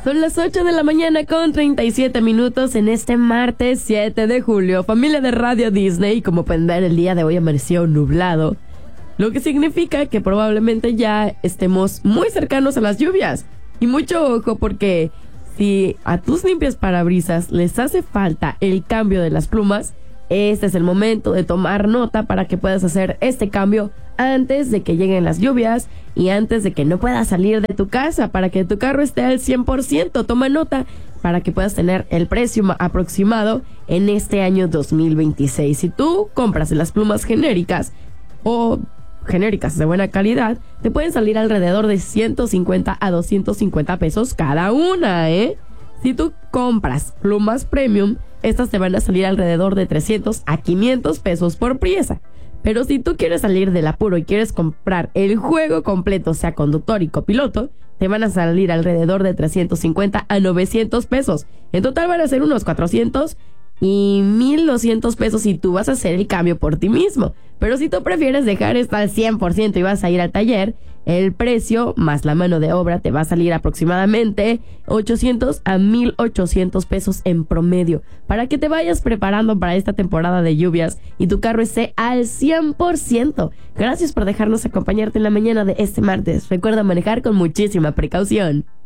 Son las 8 de la mañana con 37 minutos en este martes 7 de julio. Familia de Radio Disney, como pueden ver, el día de hoy amaneció nublado, lo que significa que probablemente ya estemos muy cercanos a las lluvias. Y mucho ojo, porque si a tus limpias parabrisas les hace falta el cambio de las plumas, este es el momento de tomar nota para que puedas hacer este cambio antes de que lleguen las lluvias y antes de que no puedas salir de tu casa, para que tu carro esté al 100%. Toma nota para que puedas tener el precio aproximado en este año 2026. Si tú compras las plumas genéricas o genéricas de buena calidad, te pueden salir alrededor de 150 a 250 pesos cada una, ¿eh? Si tú compras plumas premium, estas te van a salir alrededor de 300 a 500 pesos por pieza. Pero si tú quieres salir del apuro y quieres comprar el juego completo, sea conductor y copiloto, te van a salir alrededor de 350 a 900 pesos. En total van a ser unos 400 y 1,200 pesos si tú vas a hacer el cambio por ti mismo. Pero si tú prefieres dejar esto al 100% y vas a ir al taller, el precio más la mano de obra te va a salir aproximadamente 800 a 1,800 pesos en promedio, para que te vayas preparando para esta temporada de lluvias y tu carro esté al 100%. Gracias por dejarnos acompañarte en la mañana de este martes. Recuerda manejar con muchísima precaución.